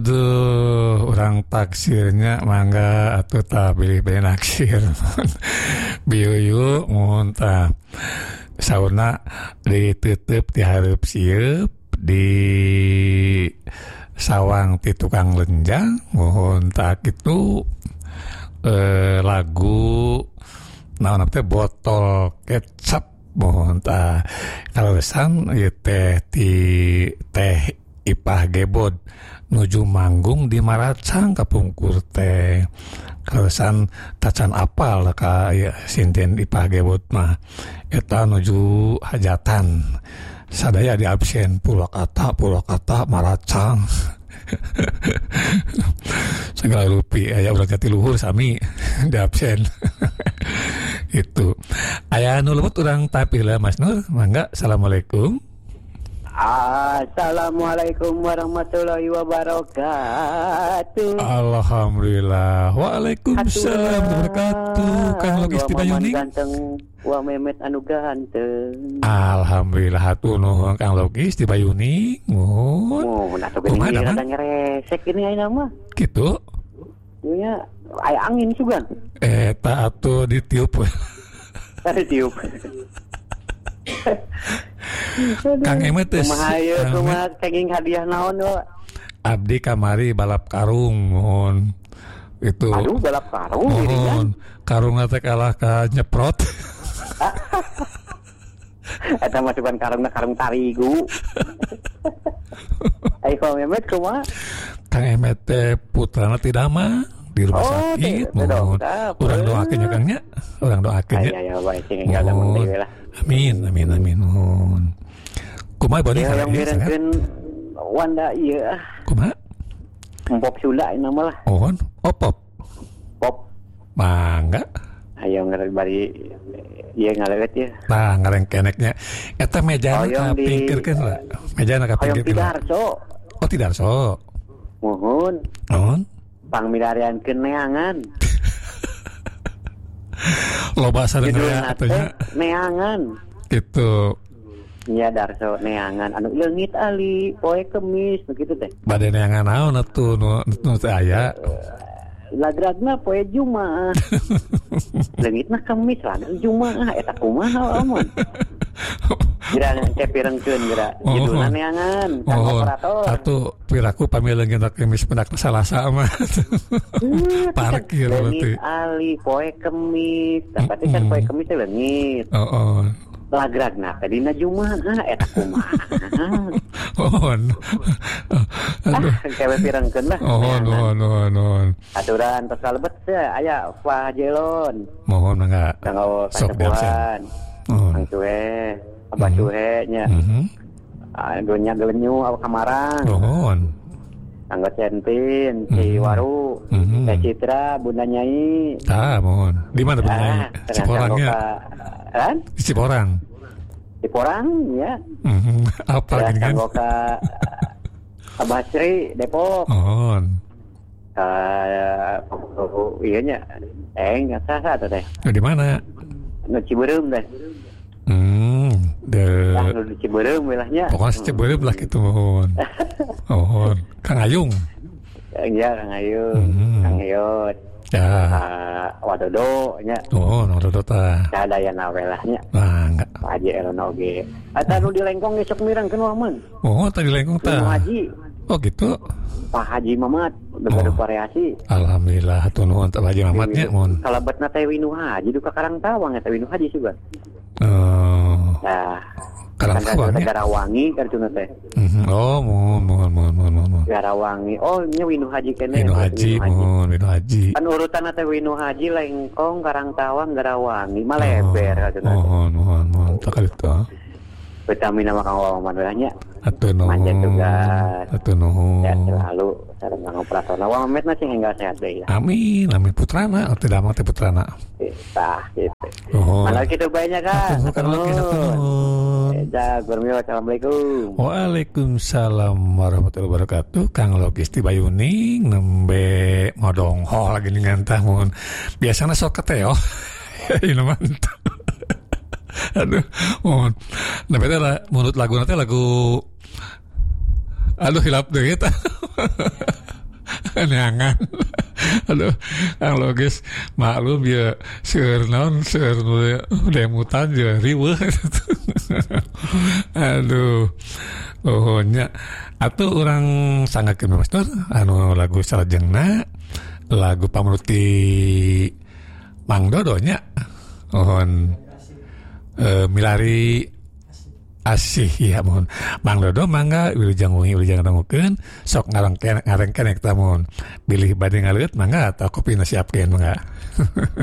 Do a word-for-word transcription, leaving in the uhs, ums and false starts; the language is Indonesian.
Duh, orang taksirnya mangga atuh tah pilih-pilih naksir. Biuyu muntah sauna ditutup di hareup sieup di sawang ti tukang lenjang mohon tak itu eh, lagu naon teh botol kecap mohon tak kalesan ieu teh ti teh Ipah Gebod nuju manggung di Maracang kapungkur teh kalesan tacan apal ka ya sinten Ipah Gebod mah eta nuju hajatan sadaya di absen Purwakarta Purwakarta Maracang segala rupi aya urang jati luhur sami di absen itu aya nu lembut urang tapi lah Mas Nur mangga. Assalamualaikum. Assalamualaikum warahmatullahi wabarakatuh. Alhamdulillah. Waalaikumsalam wabarakatuh. Kang Logis ti Bayuni. Ganteng wa Memet anu ganteng. Alhamdulillah hatur nuhun Kang Logis ti Bayuni. Nuhun. Oh, nah teu gini rada ngeresek ini ayeuna mah. Kitu. Nya aya angin juga. Eta atuh ditiup. Ditiup. Kang Emet teh kumaha ieu kumaha kenging hadiah naon we? Abdi kamari balap karung mohon. Itu. Aduh balap karung mohon. Karungna teh kalah ka nyeprot. Eta mah cuman karungna karung tarigu. Ai Kang Emet kumaha? Kang Emet teh putrana ti dama di rumah oh, sakit mohon. Urang doakeun ya Kang nya. Urang doakeun ya. Aya bae sing enggak ada mending lah. Amin amin amin mohon. Kumaha bani ya, kana yang ngiringkeun Wanda ieu ah. Kumaha? Pop Sunda ini mah lah. Mohon. Oh pop. Pop. Mangga. Ayo ngarep bari ieu ngaleuet ya. Tah ngarengkeneknya. Eta mejana kapingkeurkeun lah. Mejana kapingkeurkeun. Hoyong Tidarso. Oh Tidarso. Mohon. Mohon. Pangmidariankeun neangan. Loba sareungeuna atunya. Neangan. Gitu. Nya Darso neangan anu leungit ali poe Kemis begitu teh. Bade neangan naon atuh nu nu teu aya. Lagragna poe Jumaah. Leungitna Kemis lagrag Jumaah eta kumaha amun. Kira cepirengkeun kira judulna neangan kang operator. Atuh piraku pamileungkeun Kemis pendak Salasa mah. Parkir berarti. Ali poe Kemis, tapi kan poe Kemis teh leungit. Heeh. Lagragna teh dina Jumaah eta kumaha. Mohon. Aduh, kewe pirengkeun lah. Mohon, mohon, mohon, mohon. Aturan tos kalebet teh aya Pak Jelon. Mohon mangga. Tanggal Sok kasepuhan. Mohon. Ang cuwe, abah cuwe nya. Heeh. Adunya gelenyu aw kamarang. Mohon. Tangga Centin, Ci Waru, Teh Citra, Bunda Nyai. Tah, mohon. Di mana Bunda Nyai? Ciporangnya. Kan? Di Ciporang. Ciporang ya. Mhm. Apa ya, gini kan? Tangga ka Abah Sri Depok. Mohon. Uh, iya nya. Eh, enggak sah tuh teh. Di mana? Nu Ciberem teh. Hmm, de. Lah nu Ciberem wilahnya. Pokoknya Ciberem lah gitu mohon. Mohon. Kang Ayung. Iya, Kang Ayung, hmm. Kang Yot. Ya. Uh, Wadodo nya. Oh, Wadodo ta. Sadayana we lah nya. Nah, enggak. Pak Haji Elon oge. Eta nu di Lengkong ge sok mirangkeun wae. Oh, tadi Lengkong ta. Pak Haji. Oh, gitu. Pak Haji Mamat bener oh. variasi. Alhamdulillah hatur nuhun Pak Haji Mamat nya mun. Kalebetna teh Winu Haji duka Karang Tawang eta Winu Haji juga. Oh. Nah, Karang Tawang. Garawangi kartuna teh. Mm-hmm. Oh, mohon mohon mohon mohon mohon. Garawangi. Oh, nya Winu Haji kene. Winu Haji, mohon Winu Haji. Kan urutan teh Winu Haji, Lengkong, Karang Tawang, Garawangi, Maleber kartuna. Mohon mohon mohon tak itu. Vitamina makan wawaman nya. Atuh nuhun. Manja tugas. Atuh nuhun. Ya selalu sareng kang operator. Wawamet na sing enggak sehat deui. Amin, amin putrana, atuh damang teh putrana. Tah gitu. Oh. Malah kita banyak kan. Atuh lagi nuhun. Ya, gurmi assalamualaikum. Waalaikumsalam warahmatullahi wabarakatuh. Kang Logis ti Bayuning nembe modongho lagi dengan tah mun. Biasana sok keteo. Ini mantap. Aduh, mohon. Nah, beda lah, menurut lagu nanti lagu, aduh hilap deh kita. neangan. Aduh, Kang Logis maklum ya seur naon seur demutan je riweuh. Aduh. Oh nya atuh urang sangakeun Master anu lagu salajengna lagu pamruti Mang Dodo nya. Mohon eh, milari asih ya mohon Mang Dodo mangga wilujeng wengi wilujeng dangukeun sok ngarengken ngarengken eta mohon bilih bade ngaleut mangga atau kopi siapkeun mangga.